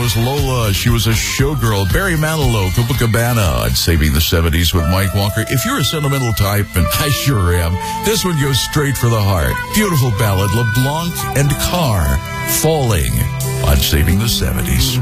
was Lola. She was a showgirl. Barry Manilow, Copacabana on Saving the 70s with Mike Walker. If you're a sentimental type, and I sure am, this one goes straight for the heart. Beautiful ballad, LeBlanc and Carr, Falling on Saving the 70s.